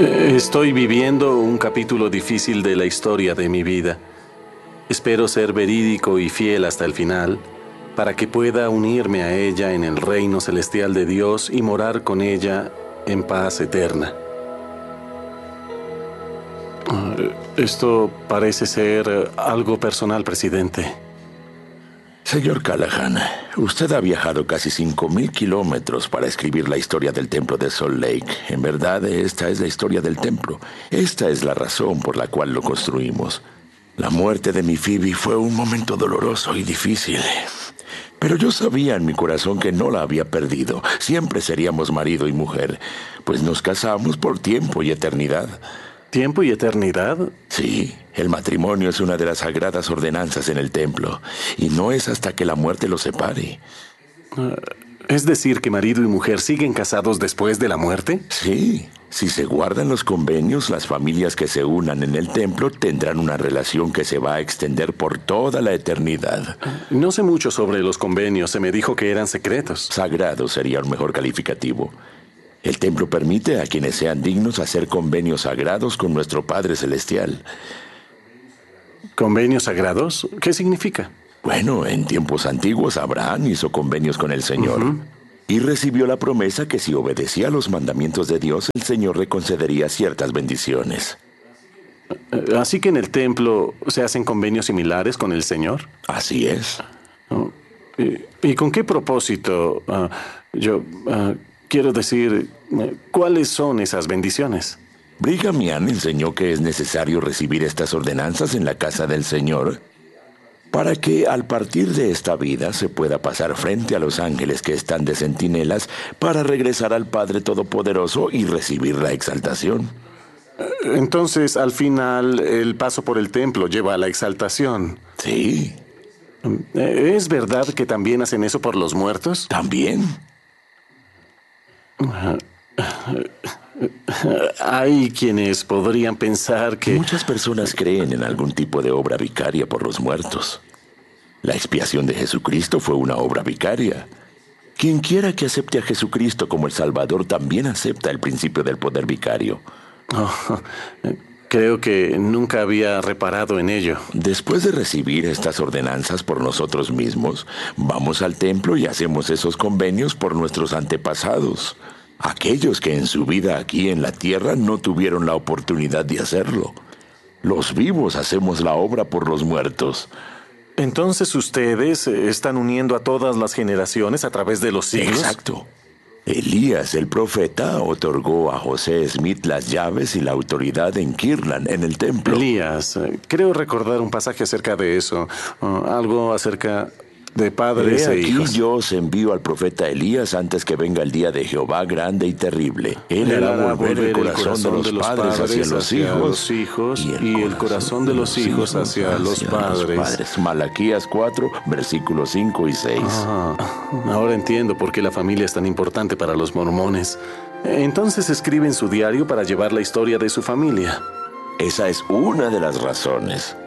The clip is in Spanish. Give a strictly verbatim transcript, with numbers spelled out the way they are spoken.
Eh, Estoy viviendo un capítulo difícil de la historia de mi vida. Espero ser verídico y fiel hasta el final, para que pueda unirme a ella en el reino celestial de Dios y morar con ella en paz eterna. Eh, Esto parece ser algo personal, presidente. Señor Callahan, usted ha viajado casi cinco mil kilómetros para escribir la historia del templo de Salt Lake. En verdad, esta es la historia del templo. Esta es la razón por la cual lo construimos. La muerte de mi Phoebe fue un momento doloroso y difícil. Pero yo sabía en mi corazón que no la había perdido. Siempre seríamos marido y mujer, pues nos casamos por tiempo y eternidad. ¿Tiempo y eternidad? Sí, el matrimonio es una de las sagradas ordenanzas en el templo, y no es hasta que la muerte los separe. Uh, ¿Es decir que marido y mujer siguen casados después de la muerte? Sí, si se guardan los convenios, las familias que se unan en el templo tendrán una relación que se va a extender por toda la eternidad. No sé mucho sobre los convenios, se me dijo que eran secretos. Sagrado sería un mejor calificativo. El templo permite a quienes sean dignos hacer convenios sagrados con nuestro Padre Celestial. ¿Convenios sagrados? ¿Qué significa? Bueno, en tiempos antiguos Abraham hizo convenios con el Señor. Uh-huh. Y recibió la promesa que si obedecía a los mandamientos de Dios, el Señor le concedería ciertas bendiciones. ¿Así que en el templo se hacen convenios similares con el Señor? Así es. Oh, ¿y, ¿Y con qué propósito? Uh, yo... Uh, Quiero decir, ¿cuáles son esas bendiciones? Brigham Young enseñó que es necesario recibir estas ordenanzas en la casa del Señor para que al partir de esta vida se pueda pasar frente a los ángeles que están de centinelas para regresar al Padre Todopoderoso y recibir la exaltación. Entonces, al final, el paso por el templo lleva a la exaltación. Sí. ¿Es verdad que también hacen eso por los muertos? También. Hay quienes podrían pensar que... Muchas personas creen en algún tipo de obra vicaria por los muertos. La expiación de Jesucristo fue una obra vicaria. Quien quiera que acepte a Jesucristo como el Salvador también acepta el principio del poder vicario. Oh, creo que nunca había reparado en ello. Después de recibir estas ordenanzas por nosotros mismos, vamos al templo y hacemos esos convenios por nuestros antepasados. Aquellos que en su vida aquí en la tierra no tuvieron la oportunidad de hacerlo. Los vivos hacemos la obra por los muertos. Entonces ustedes están uniendo a todas las generaciones a través de los siglos. Exacto. Elías, el profeta, otorgó a José Smith las llaves y la autoridad en Kirtland, en el templo. Elías, creo recordar un pasaje acerca de eso. Uh, algo acerca de padres He e aquí hijos. Yo os envío al profeta Elías antes que venga el día de Jehová grande y terrible. Él, Él hará volver el corazón, el corazón de los padres hacia los hacia hijos, los hijos y el, y el corazón de los hijos hacia, hacia los, padres. los padres. Malaquías cuatro, versículos cinco y seis. Ah, ahora entiendo por qué la familia es tan importante para los mormones. Entonces escribe en su diario para llevar la historia de su familia. Esa es una de las razones.